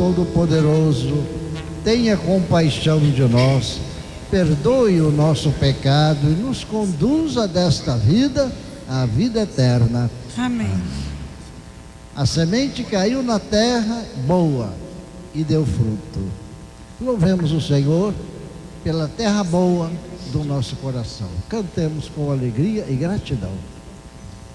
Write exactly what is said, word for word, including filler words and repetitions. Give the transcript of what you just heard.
Todo-Poderoso, tenha compaixão de nós, perdoe o nosso pecado e nos conduza desta vida à vida eterna. Amém. A semente caiu na terra boa e deu fruto. Louvemos o Senhor pela terra boa do nosso coração. Cantemos com alegria e gratidão.